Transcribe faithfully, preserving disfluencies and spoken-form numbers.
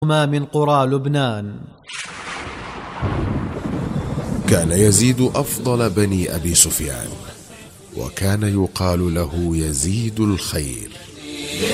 ما من قرى لبنان. كان يزيد أفضل بني أبي سفيان، وكان يقال له يزيد الخير.